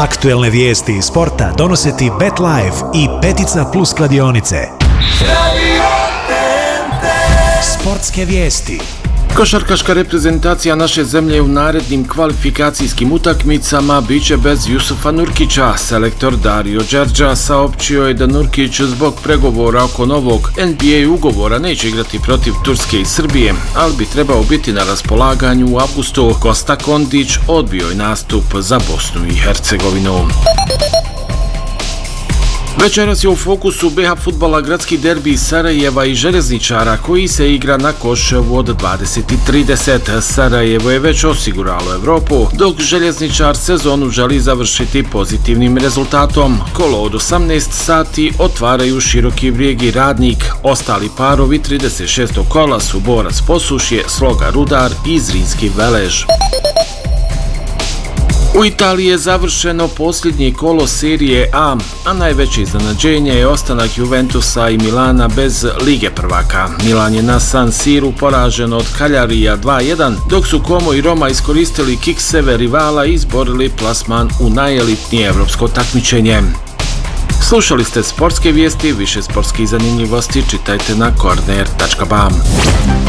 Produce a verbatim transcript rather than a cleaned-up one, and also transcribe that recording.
Aktuelne vijesti iz sporta donose ti BetLife i Petica Plus kladionice. Sportske vijesti. Košarkaška reprezentacija naše zemlje u narednim kvalifikacijskim utakmicama biće bez Jusufa Nurkića. Selektor Dario Đerđa saopćio je da Nurkić zbog pregovora oko novog N B A ugovora neće igrati protiv Turske i Srbije, ali bi trebao biti na raspolaganju u avgustu. Kosta Kondić odbio je nastup za Bosnu i Hercegovinu. Večeras je u fokusu B H fudbala gradski derbi Sarajeva i Željezničara koji se igra na Koševu od dvadeset i trideset. Sarajevo je već osiguralo Evropu, dok Željezničar sezonu želi završiti pozitivnim rezultatom. Kolo od osamnaest sati otvaraju Široki Brijeg i Radnik. Ostali parovi trideset šestog kola su Borac Posušje, Sloga Rudar i Zrinski Velež. U Italiji je završeno posljednje kolo serije A, a najveće iznenađenje je ostanak Juventusa i Milana bez Lige prvaka. Milan je na San Siru poražen od Kaljarija dva jedan, dok su Como i Roma iskoristili kikseve rivala i izborili plasman u najelitnije evropsko takmičenje. Slušali ste sportske vijesti, više sportskih zanimljivosti čitajte na korner tačka bam.